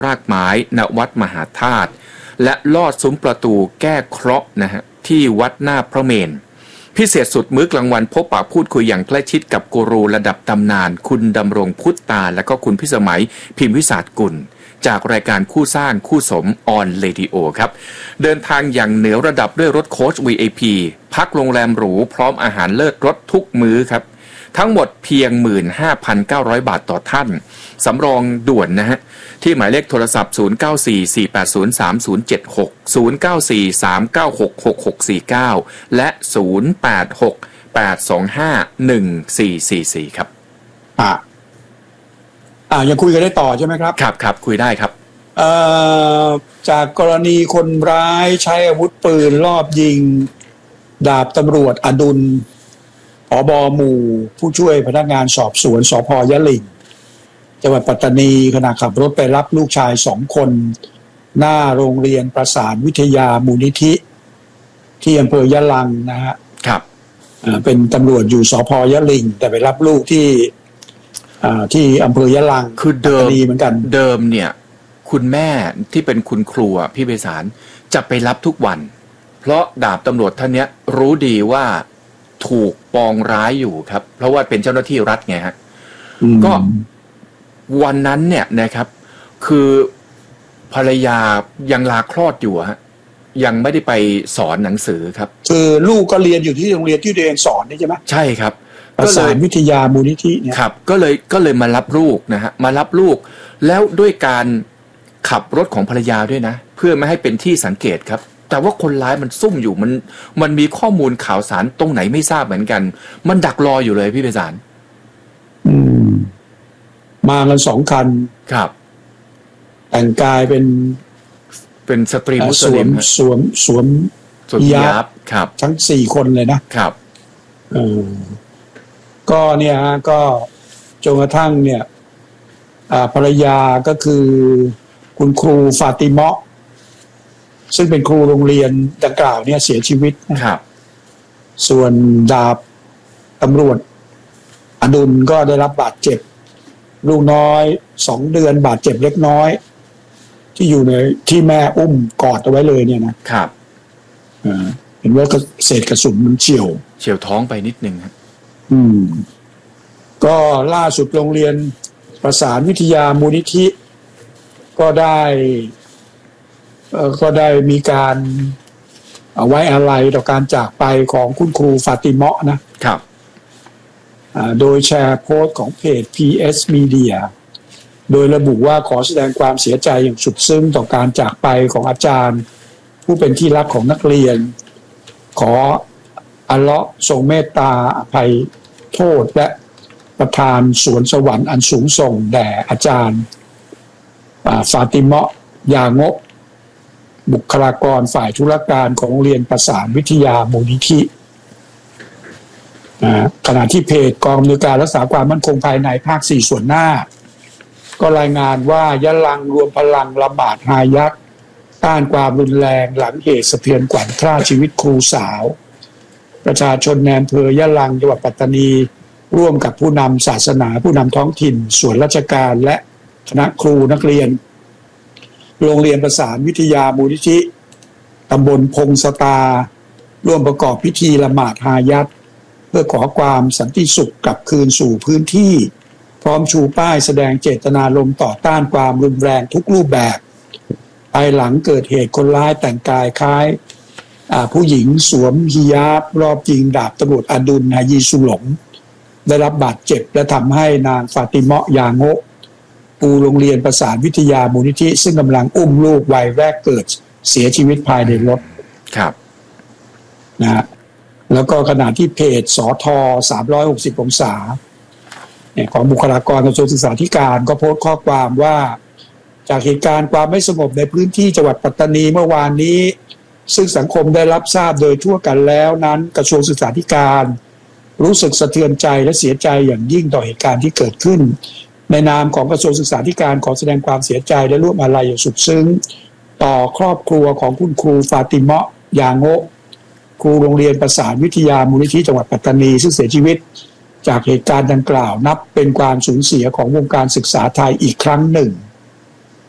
รากไม้ณวัดมหาธาตุและลอดซุ้มประตูแก้เคราะห์นะฮะที่วัดหน้าพระเมรุพิเศษสุดมื้อกลางวันพบปะพูดคุยอย่างใกล้ชิดกับกูรูระดับตำนานคุณดำรงพุทธตาและก็คุณพิสมัยพิมพ์วิสาทกุลจากรายการคู่สร้างคู่สมออนเรดิโอครับเดินทางอย่างเหนือระดับด้วยรถโค้ช VIP พักโรงแรมหรูพร้อมอาหารเลิศรสทุกมื้อครับทั้งหมดเพียง 15,900 บาทต่อท่านสำรองด่วนนะฮะที่หมายเลขโทรศัพท์0944803076 0943966649และ0868251444ครับยังคุยกันได้ต่อใช่ไหมครับครับคุยได้ครับจากกรณีคนร้ายใช้อาวุธปืนลอบยิงดาบตำรวจอดุลผบ.หมู่ผู้ช่วยพนักงานสอบสวนสภ.ยะลิงจังหวัดปัตตานีขณะขับรถไปรับลูกชาย2 คนหน้าโรงเรียนประสานวิทยามูลนิธิที่อำเภอยะลังนะฮะครับเป็นตำรวจอยู่สภ.ยะลิงแต่ไปรับลูกที่อำเภอยะลังคือเดิมเหมือนกันเดิมเนี่ยคุณแม่ที่เป็นคุณครูพี่ไพศาลจะไปรับทุกวันเพราะดาบตำรวจท่านเนี้ยรู้ดีว่าถูกปองร้ายอยู่ครับเพราะว่าเป็นเจ้าหน้าที่รัฐไงฮะก็วันนั้นเนี่ยนะครับคือภรรยายังลาคลอดอยู่ฮะยังไม่ได้ไปสอนหนังสือครับคือลูกก็เรียนอยู่ที่โรงเรียนที่ตัวเองสอนนี่ใช่ไหมใช่ครับประสานวิทยามูลนิธิเนี่ยครับก็เลยมารับลูกนะฮะมารับลูกแล้วด้วยการขับรถของภรรยาด้วยนะเพื่อไม่ให้เป็นที่สังเกตครับแต่ว่าคนร้ายมันซุ่มอยู่มันมีข้อมูลข่าวสารตรงไหนไม่ทราบเหมือนกันมันดักรออยู่เลยพี่ไพศาลมากัน2 คันครับแต่งกายเป็นสตรีมุสลิมสวมฮิญาบครับทั้ง4 คนเลยนะครับก็เนี่ยก็จนกระทั่งเนี่ยภรรยาก็คือคุณครูฟาติเมาะซึ่งเป็นครูโรงเรียนดังกล่าวเนี่ยเสียชีวิตนะครับส่วนดาบตำรวจอดุลก็ได้รับบาดเจ็บลูกน้อย2 เดือนบาดเจ็บเล็กน้อยที่อยู่ในที่แม่อุ้มกอดเอาไว้เลยเนี่ยนะครับเห็นว่าเศษกระสุนมันเฉียวท้องไปนิดนึงครับก็ล่าสุดโรงเรียนประสานวิทยามูลนิธิก็ได้มีการไว้อาลัยต่อการจากไปของคุณครูฟาติเมาะนะครับโดยแชร์โพสต์ของเพจ PS Media โดยระบุว่าขอแสดงความเสียใจอย่างสุดซึ้งต่อการจากไปของอาจารย์ผู้เป็นที่รักของนักเรียนขออัลเลาะห์ทรงเมตตาอภัยโทษและประทานสวนสวรรค์อันสูงส่งแด่อาจารย์ฟาติเมาะยางบบุคลากรฝ่ายธุรการของโรงเรียนประสานวิทยามูลนิธิขณะที่เพจกองอำนวยการรักษาความมั่นคงภายในภาค4ส่วนหน้าก็รายงานว่ายะลังรวมพลังละหมาดฮายัดต้านความรุนแรงหลังเหตุสะเทือนขวัญฆ่าชีวิตครูสาวประชาชนในอำเภอยะลังจังหวัดปัตตานีร่วมกับผู้นำศาสนาผู้นำท้องถิ่นส่วนราชการและคณะครูนักเรียนโรงเรียนประสานวิทยามูลนิธิตำบลพงสตาร่วมประกอบพิธีละหมาดฮายัดเพื่อขอความสันติสุขกลับคืนสู่พื้นที่พร้อมชูป้ายแสดงเจตนารมณ์ต่อต้านความรุนแรงทุกรูปแบบภายหลังเกิดเหตุคนร้ายแต่งกายคล้ายผู้หญิงสวมฮิญาบรอบยิงดาบตำรวจอดุลฮายีสุหลงได้รับบาดเจ็บและทำให้นางฟาติเมาะยางโงครูโรงเรียนประสานวิทยามูลนิธิซึ่งกำลังอุ้มลูกวัยแรกเกิดเสียชีวิตภายในรถครับนะแล้วก็ขณะที่เพจสท360องศาของบุคลากรกระทรวงศึกษาธิการก็โพสต์ข้อความว่าจากเหตุการณ์ความไม่สงบในพื้นที่จังหวัดปัตตานีเมื่อวานนี้ซึ่งสังคมได้รับทราบโดยทั่วกันแล้วนั้นกระทรวงศึกษาธิการรู้สึกสะเทือนใจและเสียใจอย่างยิ่งต่อเหตุการณ์ที่เกิดขึ้นในนามของกระทรวงศึกษาธิการขอแสดงความเสียใจและร่วมอาลัยอย่างสุดซึ้งต่อครอบครัวของคุณครูฟาติเมาะยางโงครูโรงเรียนประสานวิทยามูลนิธิจังหวัดปัตตานีซึ่งเสียชีวิตจากเหตุการณ์ดังกล่าวนับเป็นความสูญเสียของวงการศึกษาไทยอีกครั้งหนึ่ง